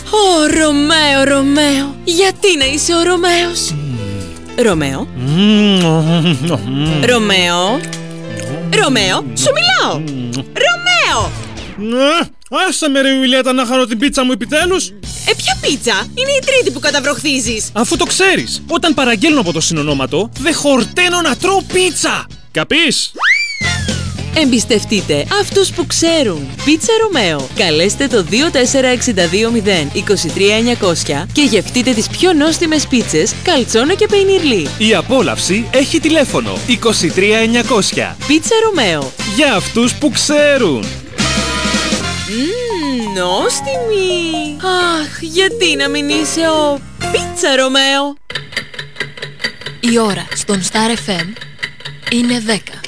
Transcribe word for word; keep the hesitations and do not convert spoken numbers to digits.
Ω, Ρωμαίο, Ρωμαίο, γιατί να είσαι ο Ρωμαίος? Ρωμαίο. Ρωμαίο. Ρωμαίο, σου μιλάω. Ρωμαίο. Άσε με ρε Ιουλιέτα να χαρώ την πίτσα μου επιτέλους. Ε, ποια πίτσα? Είναι η τρίτη που καταβροχθίζεις. Αφού το ξέρεις, όταν παραγγέλνω από το συνονόματο, δεν χορταίνω να τρώω πίτσα. Καπείς? Εμπιστευτείτε αυτούς που ξέρουν. Πίτσα Ρωμαίο. Καλέστε το δύο τέσσερα έξι δύο μηδέν είκοσι τρία εννιακόσια και γευτείτε τις πιο νόστιμες πίτσες καλτσόνο και πεϊνιρλί. Η απόλαυση έχει τηλέφωνο είκοσι τρία εννιακόσια. Πίτσα Ρωμαίο. Για αυτούς που ξέρουν. Μμμ, νόστιμη. Αχ, γιατί να μην είσαι ο Πίτσα Ρωμαίο? Η ώρα στον Star εφ εμ είναι δέκα.